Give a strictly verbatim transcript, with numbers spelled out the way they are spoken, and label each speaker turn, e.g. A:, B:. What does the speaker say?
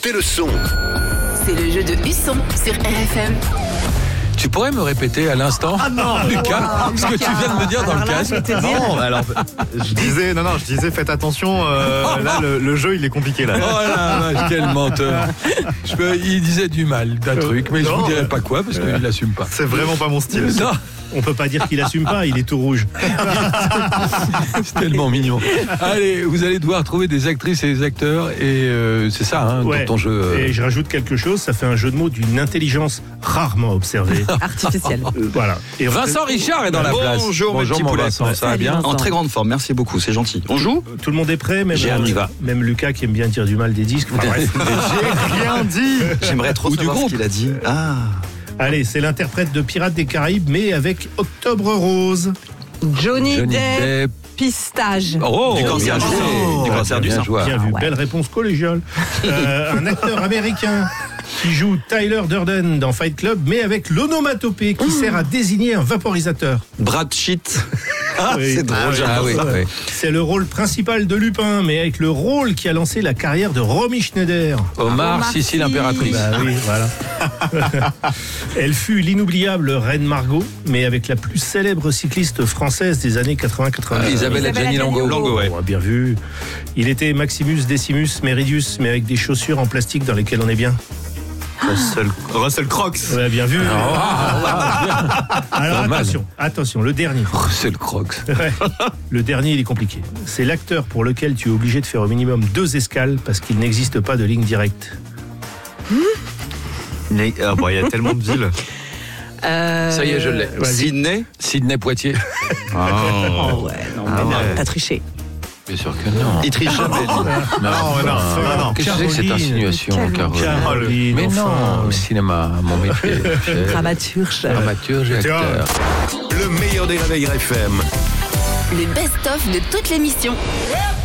A: Montez le son.
B: C'est le jeu de Husson sur R F M.
C: Tu pourrais me répéter à l'instant,
D: Ah non,
C: Lucas,
D: wow,
C: ce que tu viens de me dire dans le casque.
D: Non, alors je disais, non, non, je disais, faites attention. Euh, là, le, le jeu, il est compliqué là.
C: Oh la vache, quel menteur. Je peux, il disait du mal d'un truc, mais je
D: non,
C: vous dirai
D: euh,
C: pas quoi parce qu'il l'assume pas.
D: C'est vraiment pas mon style.
C: Non,
E: On peut pas dire qu'il assume pas, il est tout rouge.
C: c'est tellement mignon. Allez, vous allez devoir trouver des actrices et des acteurs et euh, c'est ça, hein,
E: Ouais.
C: dans ton jeu. euh,
E: Et je rajoute quelque chose, ça fait un jeu de mots d'une intelligence rarement observée.
F: Artificielle.
E: Euh, voilà. Et
C: Vincent Richard est dans la place.
G: Bonjour, mes petits
C: mon
G: poulets.
C: Vincent, ça va
F: Salut,
C: bien
F: Vincent.
G: En très grande forme, merci beaucoup, c'est gentil. On joue?
E: Tout le monde est prêt, même,
G: J'ai un, on y va.
E: même Lucas qui aime bien dire du mal des disques. Enfin, bref.
D: J'ai rien dit.
G: J'aimerais trop
C: Ou du
G: savoir ce
C: groupe.
G: qu'il a dit. Ah,
E: Allez, c'est l'interprète de Pirates des Caraïbes, mais avec Octobre Rose.
F: Johnny,
C: Johnny
F: Depp,
C: Depp.
F: Pistage.
C: Oh,
G: Du cancer
C: bien
G: du
C: joué.
G: sein. Du cancer du
C: Bien
G: sein.
C: joué.
E: Bien vu,
F: ouais.
E: belle réponse collégiale. Euh, un acteur américain qui joue Tyler Durden dans Fight Club, mais avec l'onomatopée qui sert à désigner un vaporisateur.
G: Brad Pitt. Ah,
E: Oui.
G: c'est drôle,
C: Ah
G: j'adore
C: oui,
G: ça.
C: oui.
E: C'est le rôle principal de Lupin, mais avec le rôle qui a lancé la carrière de Romy Schneider.
C: Omar,
F: Omar
C: Sissi
F: Sy.
C: l'impératrice.
E: Bah oui, voilà. Elle fut l'inoubliable Reine Margot, mais avec la plus célèbre cycliste française des années quatre-vingts quatre-vingt-dix.
C: Isabelle
F: Isabelle
C: Adjani
F: Adjani
C: Longo.
G: Longo, ouais.
E: Oh, bien vu. Il était Maximus Decimus Meridius, mais avec des chaussures en plastique dans lesquelles on est bien.
G: Russell, Russell Crocs.
E: Ouais, bien vu.
C: Ah,
E: Alors
C: pas mal.
E: attention, attention, le dernier.
C: oh, c'est le crocs.
E: Ouais. Le dernier, il est compliqué. C'est l'acteur pour lequel tu es obligé de faire au minimum deux escales parce qu'il n'existe pas de ligne directe.
D: Mais, ah, bon, il y a tellement de villes.
F: Euh,
C: Ça y est, je l'ai.
G: Sydney.
C: Sidney Poitiers.
F: Oh ouais, non,
D: Ah
F: mais non,
D: ouais.
F: t'as triché.
C: Bien sûr que non.
G: Il triche jamais. lui.
D: Non, non, non, non.
C: Qu'est-ce que c'est que cette
E: Caroline.
C: insinuation,
F: Caroline.
C: Caroline
E: Caroline,
C: Mais
E: enfin.
C: non, au cinéma, mon métier. chef.
F: Dramaturge.
C: Dramaturge et
E: Tiens.
C: acteur.
A: Le meilleur des réveils R F M.
B: Le best-of de toute l'émission.